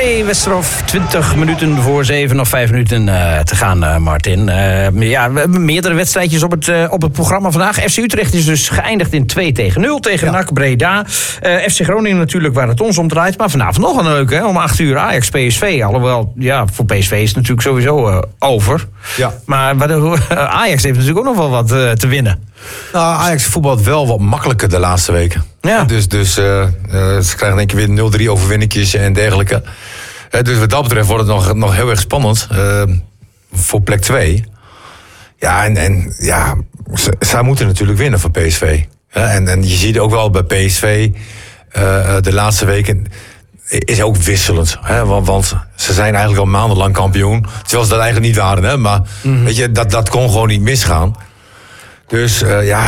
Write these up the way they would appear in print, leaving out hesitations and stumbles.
André Westerhof, 20 minuten voor 7, nog 5 minuten te gaan, Martin. Meerdere wedstrijdjes op het programma vandaag. FC Utrecht is dus geëindigd in 2-0 tegen NAC Breda. FC Groningen natuurlijk, waar het ons om draait. Maar vanavond nog een leuke, hè? Om 8 uur Ajax-PSV. Alhoewel, ja, voor PSV is het natuurlijk sowieso over. Ja. Maar Ajax heeft natuurlijk ook nog wel wat te winnen. Nou, Ajax voetbalt wel wat makkelijker de laatste weken. Ja. Dus ze krijgen denk ik weer 0-3 overwinningjes en dergelijke. Dus wat dat betreft wordt het nog heel erg spannend voor plek 2. Ja, en zij moeten natuurlijk winnen voor PSV. En je ziet ook wel bij PSV de laatste weken is ook wisselend. Want ze zijn eigenlijk al maandenlang kampioen. Terwijl ze dat eigenlijk niet waren. Hè? Maar weet je, dat kon gewoon niet misgaan. Dus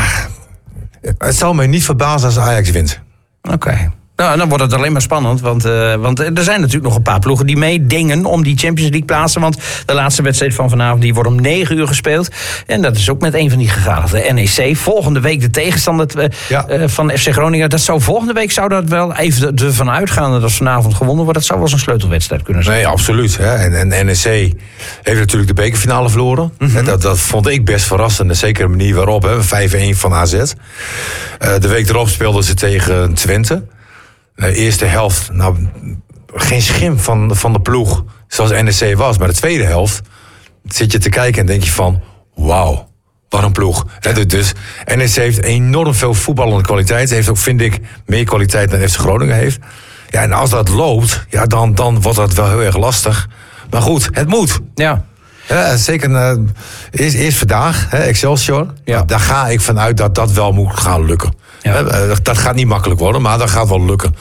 het zal mij niet verbazen als Ajax wint. Oké. Nou, dan wordt het alleen maar spannend. Want er zijn natuurlijk nog een paar ploegen die meedingen om die Champions League plaatsen. Want de laatste wedstrijd van vanavond die wordt om 9 uur gespeeld. En dat is ook met een van die gegadigden, NEC. Volgende week de tegenstander van FC Groningen. Volgende week zou dat wel even ervan uitgaan dat als vanavond gewonnen wordt. Dat zou wel eens een sleutelwedstrijd kunnen zijn. Nee, absoluut. Hè. En NEC heeft natuurlijk de bekerfinale verloren. Mm-hmm. Dat vond ik best verrassend. Zeker de manier waarop. Hè. 5-1 van AZ. De week erop speelden ze tegen Twente. De eerste helft, geen schim van de ploeg zoals NEC was. Maar de tweede helft zit je te kijken en denk je van, wauw, wat een ploeg. Ja. Dus NEC heeft enorm veel voetballende kwaliteit. Ze heeft ook, vind ik, meer kwaliteit dan FC Groningen heeft. Ja, en als dat loopt, ja, dan wordt dat wel heel erg lastig. Maar goed, het moet. Ja. Ja, zeker. Eerst vandaag, Excelsior. Ja. Daar ga ik vanuit dat dat wel moet gaan lukken. Ja. Dat gaat niet makkelijk worden, maar dat gaat wel lukken.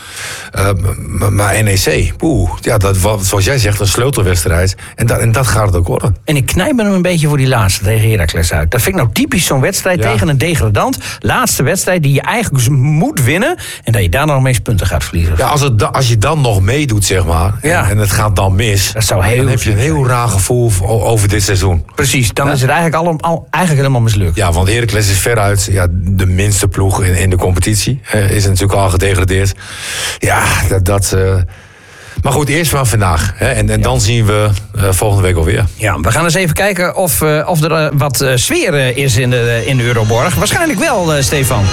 Maar NEC, dat, zoals jij zegt, een sleutelwedstrijd. En dat gaat het ook worden. En ik knijp me hem een beetje voor die laatste tegen Heracles uit. Dat vind ik nou typisch zo'n wedstrijd tegen een degradant. Laatste wedstrijd die je eigenlijk moet winnen. En dat je daar nog meest punten gaat verliezen. Ja, als je dan nog meedoet, zeg maar. Ja. En het gaat dan mis. Dan heb je een heel raar gevoel over dit seizoen. Precies, dan is het eigenlijk helemaal mislukt. Ja, want Heracles is veruit de minste ploeg in de competitie. Is natuurlijk al gedegradeerd. Ja, maar goed, eerst maar vandaag. En dan zien we volgende week alweer. Ja, we gaan eens even kijken of er wat sfeer is in de Euroborg. Waarschijnlijk wel, Stefan.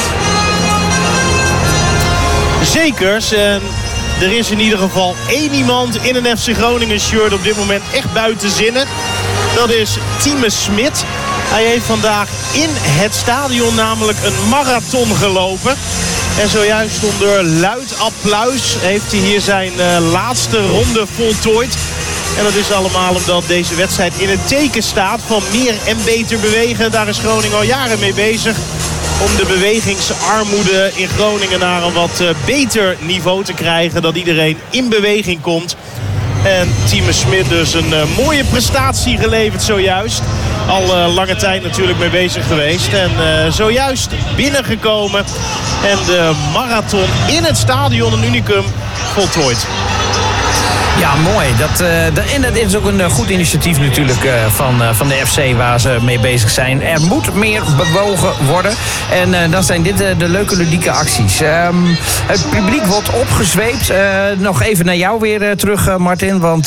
Zekers. Er is in ieder geval 1 iemand in een FC Groningen shirt op dit moment echt buiten zinnen. Dat is Tieme Smit. Hij heeft vandaag in het stadion namelijk een marathon gelopen. En zojuist onder luid applaus heeft hij hier zijn laatste ronde voltooid. En dat is allemaal omdat deze wedstrijd in het teken staat van meer en beter bewegen. Daar is Groningen al jaren mee bezig. Om de bewegingsarmoede in Groningen naar een wat beter niveau te krijgen. Dat iedereen in beweging komt. En Tieme Smit dus een mooie prestatie geleverd zojuist. Al lange tijd natuurlijk mee bezig geweest. En zojuist binnengekomen. En de marathon in het stadion, een unicum, voltooid. Ja, mooi. En dat is ook een goed initiatief natuurlijk van de FC waar ze mee bezig zijn. Er moet meer bewogen worden. En dan zijn dit de leuke ludieke acties. Het publiek wordt opgezweept. Nog even naar jou weer terug, Martin. Want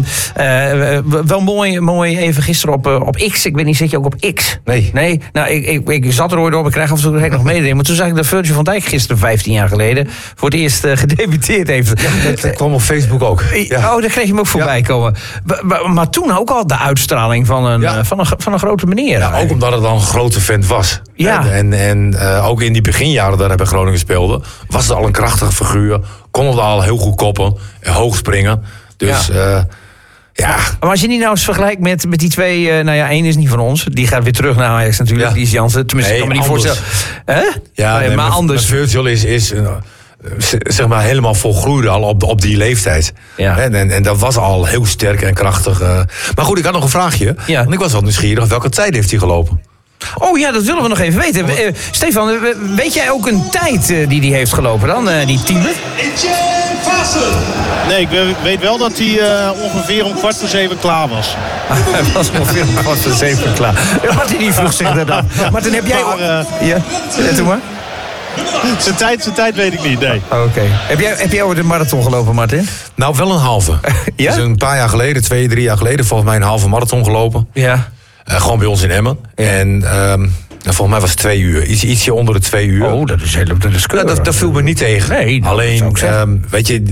wel mooi even gisteren op X. Ik weet niet, zit je ook op X? Nee? Nou, ik zat er ooit op. Ik krijg af en toe nog mededeling. Maar toen zag ik dat Virgil van Dijk gisteren 15 jaar geleden voor het eerst gedebuteerd heeft. Ja, dat kwam op Facebook ook. Ja. Oh, daar kreeg je hem ook voorbij komen. Maar toen ook al de uitstraling van een grote meneer. Ja, ook omdat het al een grote vent was. Ja. En ook in die beginjaren dat hij bij Groningen speelde, was het al een krachtige figuur. Kon het al heel goed koppen en hoog springen. Dus ja. Maar als je die nou eens vergelijkt met die twee... één is niet van ons. Die gaat weer terug naar Ajax natuurlijk. Ja. Die is Jansen. Tenminste, ik kan me niet voorstellen. Ja, maar anders. Virgil is zeg maar helemaal volgroeide al op die leeftijd. Ja. En dat was al heel sterk en krachtig. Maar goed, ik had nog een vraagje. Ja. Want ik was wel nieuwsgierig. Welke tijd heeft hij gelopen? Oh ja, dat willen we nog even weten. Stefan, weet jij ook een tijd die hij heeft gelopen dan, die Tieme? Nee, ik weet wel dat hij ongeveer om 6:15 klaar was. Hij was ongeveer om 6:15 klaar. Martin, die vroeg zich dat dan. Martin, heb jij... Maar, ja, doe maar. Zijn tijd weet ik niet, nee. Oké. Heb jij ooit een marathon gelopen, Martin? Nou, wel een halve. Ja? Dus een paar jaar geleden, 2-3 jaar geleden, volgens mij een halve marathon gelopen. Ja. Gewoon bij ons in Emmen. Ja. En volgens mij was het 2 uur. Ietsje onder de 2 uur. Oh, dat is heel... Dat viel me niet tegen. Nee, dat zou alleen, ik zeggen. weet je,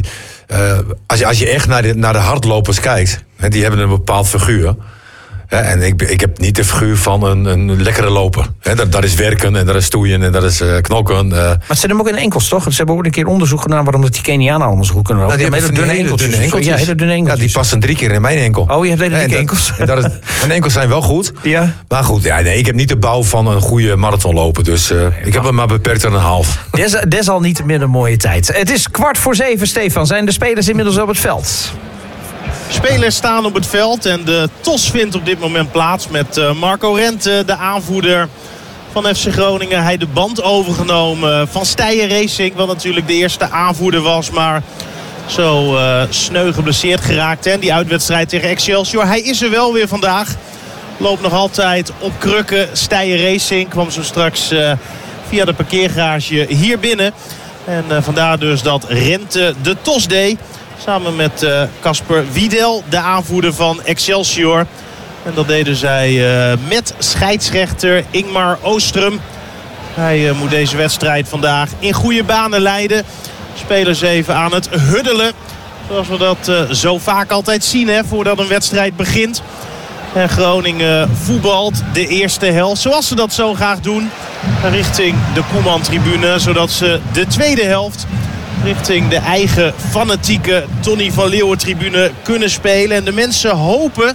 als je echt naar de hardlopers kijkt, hè, die hebben een bepaald figuur. En ik heb niet de figuur van een lekkere loper. Dat is werken en dat is stoeien en dat is knokken. Maar ze hebben hem ook in enkels, toch? Ze hebben ook een keer onderzoek gedaan waarom die Kenianen allemaal zo goed kunnen lopen. Die hebben hele dunne enkeltjes. Ja, hele dunne enkeltjes. Ja, die passen 3 keer in mijn enkel. Oh, je hebt hele dikke enkels. Mijn enkels zijn wel goed. Ja. Maar goed, ik heb niet de bouw van een goede marathon lopen. Dus ik heb hem maar beperkt aan een half. Desalniettemin een mooie tijd. Het is 6:45, Stefan. Zijn de spelers inmiddels op het veld? Spelers staan op het veld en de TOS vindt op dit moment plaats met Marco Rente, de aanvoerder van FC Groningen. Hij de band overgenomen van Steyr Racing, wat natuurlijk de eerste aanvoerder was, maar zo sneu geblesseerd geraakt. En die uitwedstrijd tegen Excelsior. Hij is er wel weer vandaag. Loopt nog altijd op krukken. Steyr Racing kwam zo straks via de parkeergarage hier binnen. En vandaar dus dat Rente de TOS deed. Samen met Casper Wiedel, de aanvoerder van Excelsior. En dat deden zij met scheidsrechter Ingmar Oostrum. Hij moet deze wedstrijd vandaag in goede banen leiden. Spelers even aan het huddelen. Zoals we dat zo vaak altijd zien, hè, voordat een wedstrijd begint. En Groningen voetbalt de eerste helft zoals ze dat zo graag doen. Richting de Koeman-tribune, zodat ze de tweede helft richting de eigen fanatieke Tony van Leeuwen-tribune kunnen spelen. En de mensen hopen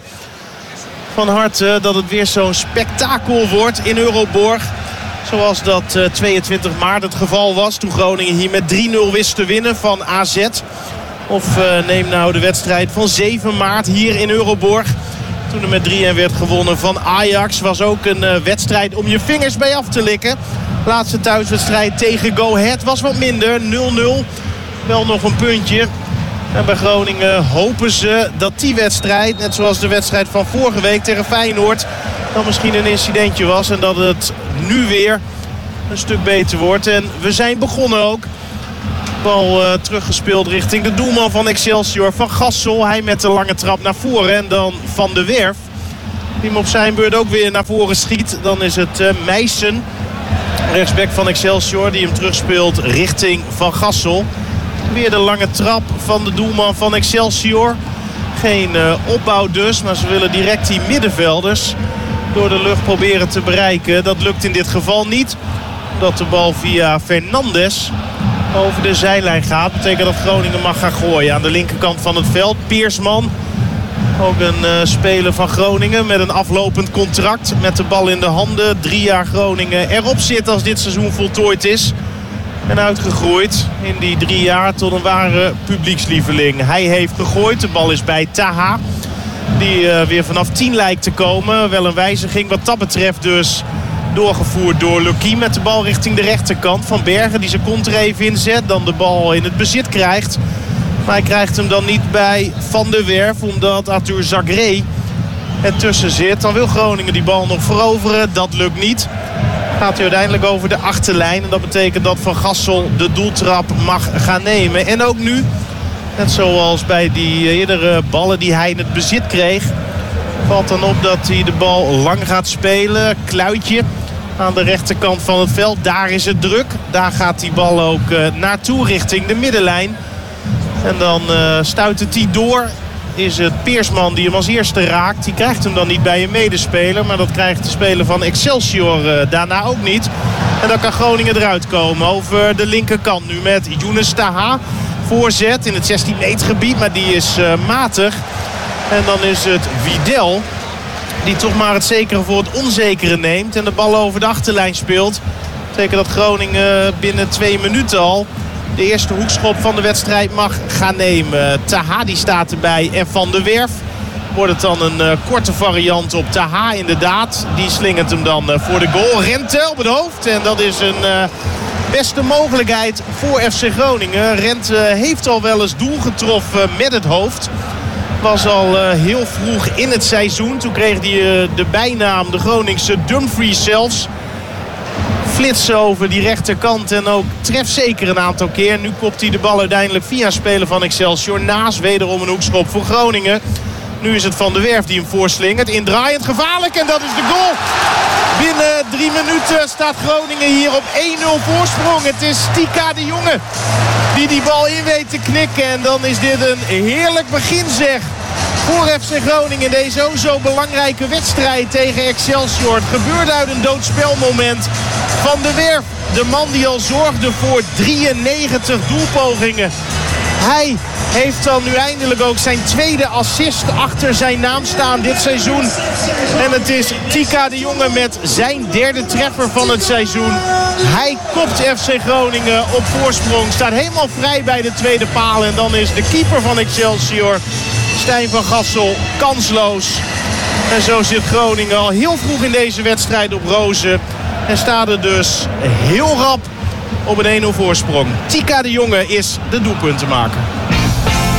van harte dat het weer zo'n spektakel wordt in Euroborg. Zoals dat 22 maart het geval was. Toen Groningen hier met 3-0 wist te winnen van AZ. Of neem nou de wedstrijd van 7 maart hier in Euroborg. Toen er met 3-1 werd gewonnen van Ajax. Was ook een wedstrijd om je vingers bij af te likken. Laatste thuiswedstrijd tegen Go Ahead was wat minder. 0-0. Wel nog een puntje. En bij Groningen hopen ze dat die wedstrijd, net zoals de wedstrijd van vorige week tegen Feyenoord, dan misschien een incidentje was. En dat het nu weer een stuk beter wordt. En we zijn begonnen ook. Bal teruggespeeld richting de doelman van Excelsior, Van Gassel. Hij met de lange trap naar voren. En dan Van de Werf, die hem op zijn beurt ook weer naar voren schiet. Dan is het Meijsen, rechtsback van Excelsior, die hem terugspeelt richting Van Gassel. Weer de lange trap van de doelman van Excelsior. Geen opbouw dus, maar ze willen direct die middenvelders door de lucht proberen te bereiken. Dat lukt in dit geval niet, omdat de bal via Fernandes over de zijlijn gaat. Betekent dat Groningen mag gaan gooien aan de linkerkant van het veld. Peersman, ook een speler van Groningen met een aflopend contract. Met de bal in de handen. 3 jaar Groningen erop zit als dit seizoen voltooid is. En uitgegroeid in die 3 jaar tot een ware publiekslieveling. Hij heeft gegooid. De bal is bij Taha, die weer vanaf 10 lijkt te komen. Wel een wijziging wat dat betreft dus doorgevoerd door Lucky. Met de bal richting de rechterkant. Van Bergen die zijn kont er even inzet. Dan de bal in het bezit krijgt. Maar hij krijgt hem dan niet bij Van der Werf. Omdat Arthur Zagré ertussen zit. Dan wil Groningen die bal nog veroveren. Dat lukt niet. Gaat hij uiteindelijk over de achterlijn. En dat betekent dat Van Gassel de doeltrap mag gaan nemen. En ook nu, net zoals bij die eerdere ballen die hij in het bezit kreeg, valt dan op dat hij de bal lang gaat spelen. Kluitje aan de rechterkant van het veld. Daar is het druk. Daar gaat die bal ook naartoe richting de middenlijn. En dan stuit het die door. Is het Peersman die hem als eerste raakt. Die krijgt hem dan niet bij een medespeler. Maar dat krijgt de speler van Excelsior daarna ook niet. En dan kan Groningen eruit komen over de linkerkant. Nu met Younes Taha. Voorzet in het 16 meter gebied. Maar die is matig. En dan is het Wiedel die toch maar het zekere voor het onzekere neemt. En de bal over de achterlijn speelt. Dat betekent dat Groningen binnen 2 minuten al de eerste hoekschop van de wedstrijd mag gaan nemen. Taha die staat erbij en Van der Werf. Wordt het dan een korte variant op Taha inderdaad. Die slingert hem dan voor de goal. Rente op het hoofd. En dat is een beste mogelijkheid voor FC Groningen. Rente heeft al wel eens doel getroffen met het hoofd. Was al heel vroeg in het seizoen. Toen kreeg hij de bijnaam de Groningse Dumfries zelfs. flitsen over die rechterkant en ook treft zeker een aantal keer. Nu kopt hij de bal uiteindelijk via spelen van Excelsior naast. Wederom een hoekschop voor Groningen. Nu is het Van der Werf die hem voorslingert. Indraaiend gevaarlijk en dat is de goal. Binnen 3 minuten staat Groningen hier op 1-0 voorsprong. Het is Tika de Jonge die bal in weet te knikken. En dan is dit een heerlijk begin zeg. Voor FC Groningen in deze zo belangrijke wedstrijd tegen Excelsior. Het gebeurde uit een doodspelmoment. Van der Werf, de man die al zorgde voor 93 doelpogingen. Hij heeft dan nu eindelijk ook zijn tweede assist achter zijn naam staan dit seizoen. En het is Tika de Jonge met zijn derde treffer van het seizoen. Hij kopt FC Groningen op voorsprong. Staat helemaal vrij bij de tweede paal. En dan is de keeper van Excelsior, Stijn van Gassel, kansloos. En zo zit Groningen al heel vroeg in deze wedstrijd op rozen. En staat er dus heel rap op een 1-0 voorsprong. Tika de Jonge is de doelpuntenmaker.